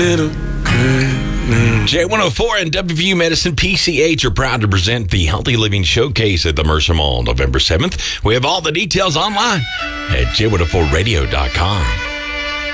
J104 and WVU Medicine PCH are proud to present the Healthy Living Showcase at the Mercer Mall November 7th. We have all the details online at j104radio.com.